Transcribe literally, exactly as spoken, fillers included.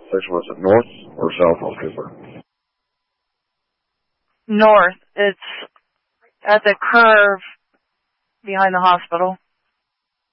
intersection? Was it north or south of Cooper? North. It's at the curve behind the hospital.